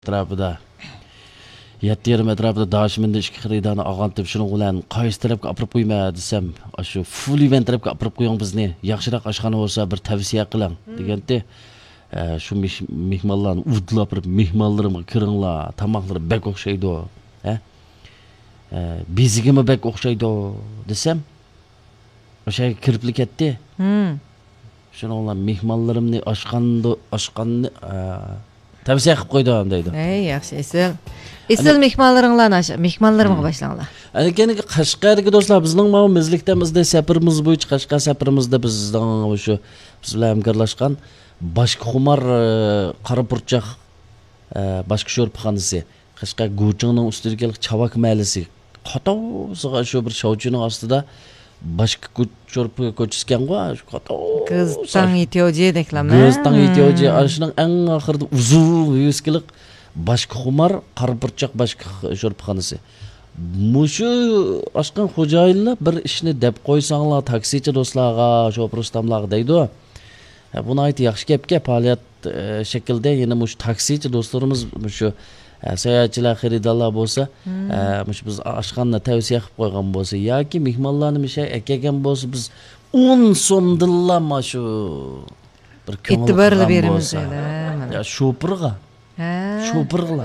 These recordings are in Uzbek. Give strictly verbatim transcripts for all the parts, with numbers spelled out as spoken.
atrofida yetti yarim atrofida doshimda ikki xaridani olgan deb shuning bilan qaysi tarafga olib qo'yma desam shu full event tarafga olib qo'ying bizni yaxshiroq oshxona bo'lsa bir tavsiya qiling deganda shu mehmonlarni udlab turib mehmonlarimga kiringlar tomoqlari bak o'xshaydi ha bezigimi bak o'xshaydi desam o'sha kiribli ketdi shuning bilan mehmonlarimni oshxonda oshxonni tavsiya qilib qo'ydim deydi. Ey, yaxshi, esil. Esil mehmonlaringlarni, mehmonlarimga boshlanglar. Ana keyin Qashqardagi do'stlar, bizning mana mizlikdamizda safarimiz bo'yicha Qashqar safarimizda bizning o'sha biz bilan hamkorlashgan Boshqa Xumar Qorapurchoq boshqa sho'rpaxonasi, Qashqar Go'chingning ustidagi Chavak mahallasi. Qatosiga shu bir shovchining ostida boshqa sho'rpa ko'chisgan-ku, qato. Qizdan ihtiyoji deklamlar. Qizdan ihtiyoji, shuning eng oxirida uzun yuz kilik Boshqa Xumar Qorapurchoq boshqa sho'rpaxonasi. Mushu oshqan xo'jayinlar bir ishni deb qo'ysanglar taksichi do'stlarga, sho'pir ustamlarga deydi. Buni aytib yaxshi gapga faoliyat shaklda yana mush taksichi do'stlarimiz shu sayohatchilar xaridorlar bo'lsa, mush biz oshxonni tavsiya qilib qo'ygan bo'lsa yoki mehmonlarni misha akagan bo'lsa biz o'n so'mdilla shu bir e'tiborli beramiz ya sho'pirga. Ha. Sho'pirlar.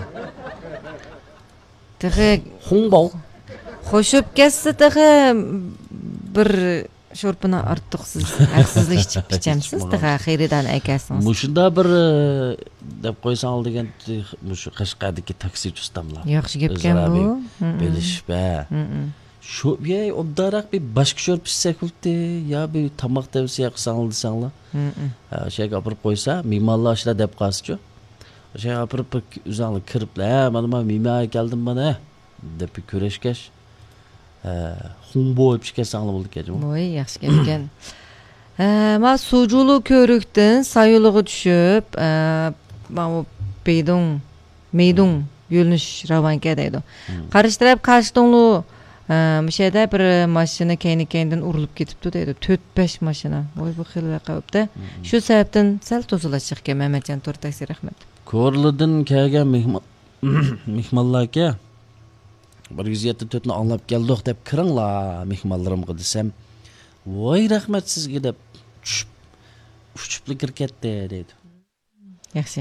Tig'i Xungbol. Xo'shib ketsa tig'i bir sho'rpini ortiqsiz haqsizlik chiqib kechamsiz tig'i xaridordan aytasiz. Mushunda bir deb qo'ysang degan mushu Qashqardagi taksichi ustamlar. Yaxshi gapkan bu. Bilishba. Shu yey obdaroq bir boshqa sho'rp pishsak bo'ldi, yo bir tomoq tavsiya qilsang desanglar. O'shaga olib qo'ysa, mehmonlar ishlar deb qolsa-chi. O'sha olib uzanli kiriblar, mana men mehmon keldim mana deb ko'rishgash. Xumbo bo'lib chiqasanglar bo'ldi kecha. Voy, yaxshi gapkan. Men sujulu ko'rikdan sayuluga tushib, mana Beydong, Meydong yo'linish ravonga deydi. Qarish taraf Qarshidonglu Mishada bir mashina keyin-keyindan urilib ketibdi deydi. to'rt besh mashina. Voy bu xil vaqibda. Shu sababdan sal to'zilashga Mamatjon To'rtaksi rahmat. Ko'rlidan kelgan mehmon mehmonlarga bir yuz yetti to'rt ni anglab keldik deb kiringlar mehmonlarimga desam, voy rahmat sizga deb tushib uchib kirkatdi deydi. Yaxshi.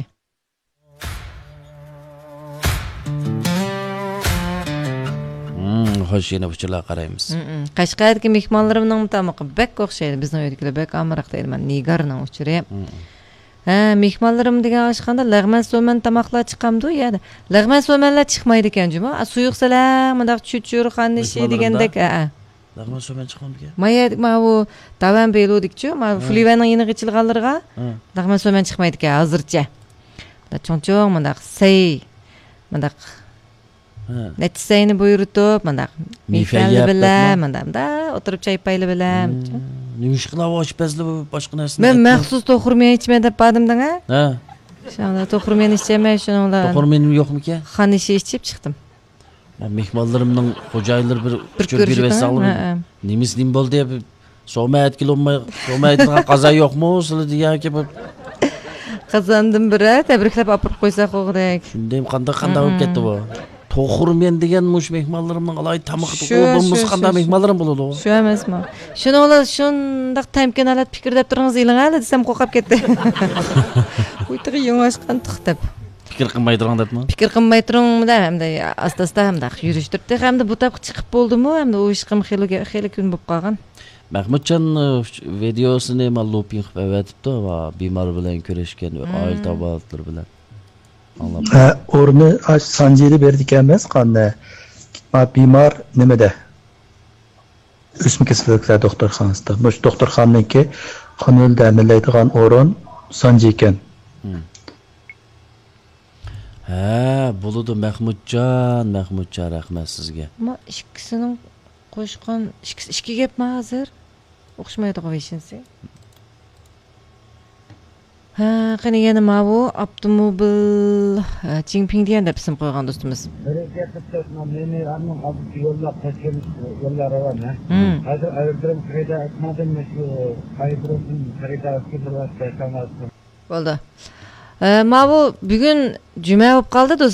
Xo'sh, yana buchalar qaraymiz. Qashqardagi mehmonlarimning tamoqi bak o'xshaydi. Bizning uydagilar bak amroq deydi. Men Nigarning uchiri. Ha, mehmonlarim degan oshxonada lag'man so'man tamoqlar chiqamdi, ya'ni lag'man so'manlar chiqmaydi ekan juma. Suyuq salam, mundaq chuchur xandishi degandek, ha. Lag'man so'man chiqamdi ekan. Maya, mana bu davam beludikchi, mana Flivaning yeni g'ichilganlarga lag'man so'man chiqmaydi ekan hozircha. Bunda cho'ng-cho'ng mundaq sey, mundaq Netsayni buyurtib, mundaq mifalli bilan, mundaqda o'tirib choy payli bilan. Nimish qilib ochpazli boshqa narsa. Men maxsus to'xurmen ichmay deb badimdan ha? Ha. Shunda to'xurmen ichmay shuningdan. To'xurmenim yo'qmi-ki? Xanishi ichib chiqdim. Men mehmonlarimning xo'jayinlari bir uchur berib bersanlar. Nemis nim bo'ldi deb so'mayat kilomay, so'maydigan qazo yo'qmi? Sizlar deganki bu qazandim bira, tabriklab olib qo'ysa qo'g'dak. Shunday qanday-qanday bo'lib ketdi bu. To'xurmen degan mush mehmonlarimning alay tamoqni qo'yib qanday mehmonlarim bo'ladi u. Shu emasmi? Shuni olar shundaq tamkinalat fikr deb turingiz ilingali desam qo'rqib ketdi. Uytiga yong'ashgan tiqdib. Fikr qilmay turing debmi? Fikr qilmay turing-da, hamda asta-asta hamda yurishtirdi, hamda bu taqqa chiqib bo'ldimi, hamda u ishqim xeli xeli kun bo'lib qolgan. Mahmudjon videosini malloping qilib aytibdi va bemor bilan ko'rishgan, oila tabolatlar bilan. Ha, o'rni Sanjiri berdi ekanmiz, qanday? Bemor nimada? O'sma kasalliklar doktorxonasida. Mush doktorxonaniki qonunda amallaydigan o'rin Sanji ekan. Ha, bo'ladi Mahmudjon, Mahmudjon rahmat sizga. Ma ikkisining qo'shgan ikki gapmi hozir? O'xshamaydi qo'yishinsi. Ha, qani yana ma bu avtomobil Jinping degan deb ism qo'ygan do'stimiz. Bo'ldi. Ee, ma bu bugün cüme болып қалды